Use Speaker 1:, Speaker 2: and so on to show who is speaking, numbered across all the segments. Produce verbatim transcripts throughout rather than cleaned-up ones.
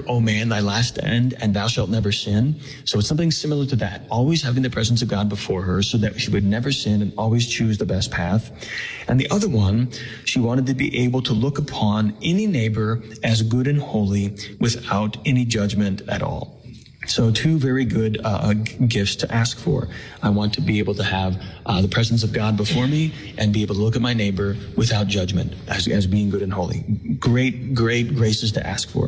Speaker 1: O man, thy last end, and thou shalt never sin. So it's something similar to that, always having the presence of God before her so that she would never sin and always choose the best path. And the other one, she wanted to be able to look upon any neighbor as good and holy without any judgment at all. So two very good uh, gifts to ask for. I want to be able to have uh, the presence of God before me and be able to look at my neighbor without judgment as, as being good and holy. Great, great graces to ask for.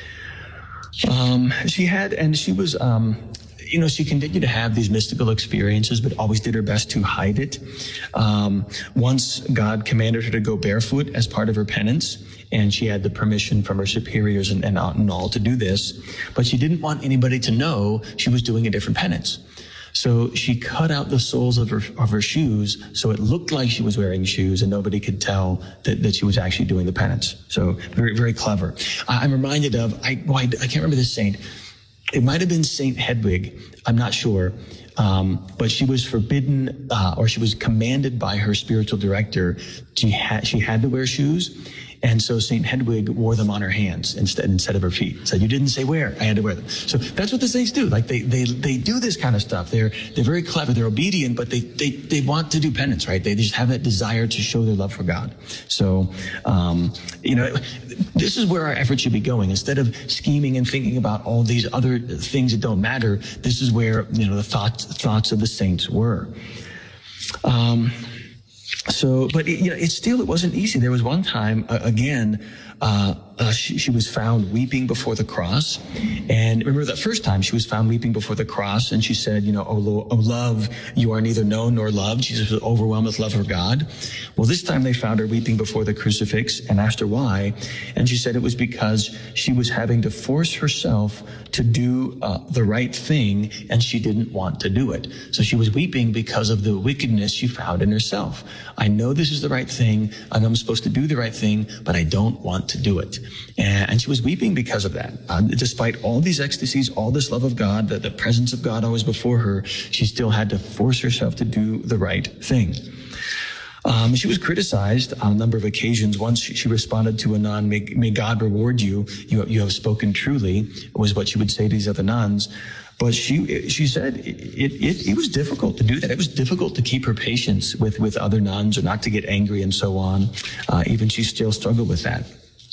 Speaker 1: Um, she had, and she was, um, you know, she continued to have these mystical experiences, but always did her best to hide it. Um, once God commanded her to go barefoot as part of her penance, and she had the permission from her superiors and, and, and all to do this, but she didn't want anybody to know she was doing a different penance. So she cut out the soles of her of her shoes so it looked like she was wearing shoes and nobody could tell that, that she was actually doing the penance. So very, very clever. I'm reminded of, I, well, I, I can't remember this saint. It might have been Saint Hedwig. I'm not sure. Um, but she was forbidden, uh, or she was commanded by her spiritual director to ha- she had to wear shoes. And so Saint Hedwig wore them on her hands instead instead of her feet. Said, you didn't say wear, I had to wear them. So that's what the saints do. Like they they they do this kind of stuff. They're they're very clever. They're obedient, but they they they want to do penance, right? They just have that desire to show their love for God. So um, you know, this is where our effort should be going. Instead of scheming and thinking about all these other things that don't matter, this is where you know the thoughts thoughts of the saints were. Um, So, but it, you know, it still, it wasn't easy. There was one time, uh, again, uh, uh, she, she was found weeping before the cross. And remember that first time she was found weeping before the cross, and she said, you know, oh, Lord, oh love, you are neither known nor loved. Jesus was overwhelmed with love for God. Well, this time they found her weeping before the crucifix and asked her why. And she said it was because she was having to force herself to do uh, the right thing, and she didn't want to do it. So she was weeping because of the wickedness she found in herself. I know this is the right thing. I know I'm supposed to do the right thing, but I don't want to do it. And she was weeping because of that. Uh, despite all these ecstasies, all this love of God, the, the presence of God always before her, she still had to force herself to do the right thing. Um, she was criticized on a number of occasions. Once she, she responded to a nun, may, may God reward you. you. You have spoken truly, was what she would say to these other nuns. But she she said it, it, it was difficult to do that. It was difficult to keep her patience with, with other nuns or not to get angry and so on. Uh, even she still struggled with that.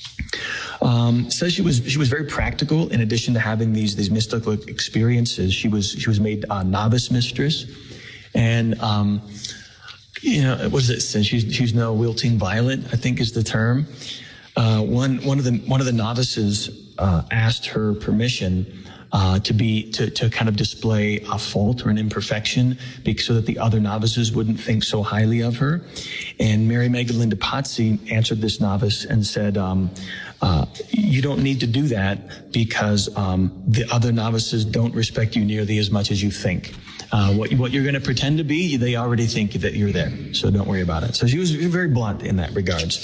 Speaker 1: Um, says she was she was very practical. In addition to having these these mystical experiences, she was she was made a novice mistress, and um, you know what does it say? She's she's no wilting violet, I think is the term. Uh, one one of the one of the novices uh, asked her permission Uh, to be to, to kind of display a fault or an imperfection, because, so that the other novices wouldn't think so highly of her. And Mary Magdalene de Pazzi answered this novice and said, um, uh, "You don't need to do that because um, the other novices don't respect you nearly as much as you think. Uh, what what you're going to pretend to be, they already think that you're there. So don't worry about it." So she was very blunt in that regards.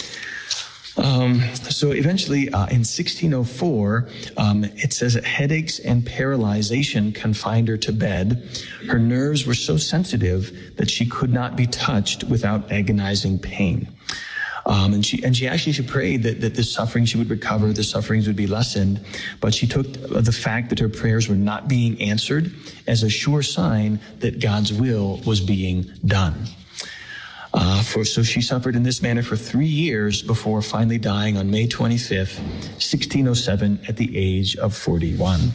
Speaker 1: Um, so eventually, uh, in sixteen oh four, um, it says that headaches and paralyzation confined her to bed. Her nerves were so sensitive that she could not be touched without agonizing pain. Um, and she, and she actually, she prayed that, that this suffering, she would recover, the sufferings would be lessened. But she took the fact that her prayers were not being answered as a sure sign that God's will was being done. Uh, for, so she suffered in this manner for three years before finally dying on May twenty-fifth, sixteen oh seven, at the age of forty-one.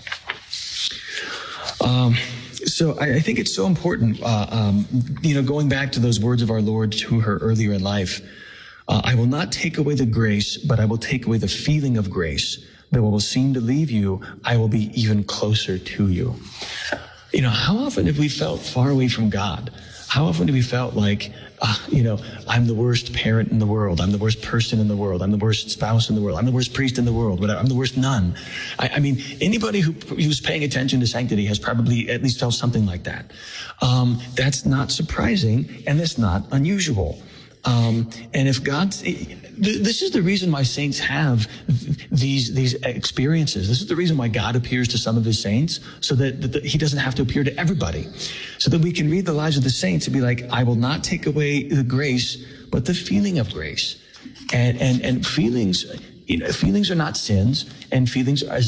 Speaker 1: Um, so I, I think it's so important, uh, um, you know, going back to those words of our Lord to her earlier in life. Uh, I will not take away the grace, but I will take away the feeling of grace. Though I will seem to leave you, I will be even closer to you. You know, how often have we felt far away from God? How often have we felt like, uh, you know, I'm the worst parent in the world. I'm the worst person in the world. I'm the worst spouse in the world. I'm the worst priest in the world. Whatever. I'm the worst nun. I, I mean, anybody who, who's paying attention to sanctity has probably at least felt something like that. Um, that's not surprising, and it's not unusual. Um, and if God's, this is the reason why saints have these, these experiences. This is the reason why God appears to some of his saints, so that, that he doesn't have to appear to everybody. So that we can read the lives of the saints and be like, I will not take away the grace, but the feeling of grace. And, and, and feelings, you know, feelings are not sins, and feelings are